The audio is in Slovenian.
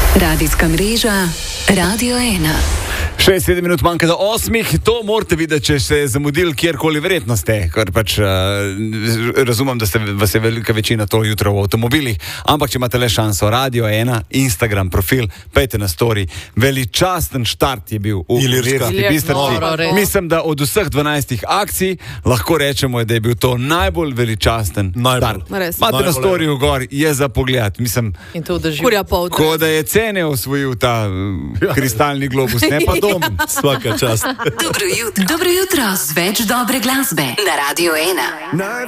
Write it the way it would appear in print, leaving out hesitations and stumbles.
Radijska mreža Radio 1. 6-7 minut manjka do 8. To morate videti, če ste zamudili kjerkoli, verjetno ste, ker pač razumem, da vas je velika večina to jutro v avtomobilih, ampak če imate le šanso, Radio 1, Instagram profil, pejte na story. Veličasten štart je bil v Ilirski Bistrici. Mislim, da od vseh 12 akcij lahko rečemo, da je bil to najbolj veličasten start. Imate na storyju gor, je za pogled. Mislim, ko da je cene osvojil ta kristalni globus, ne pa dom. Svaka čast. Dobro jutro z več dobre glasbe na Radio 1.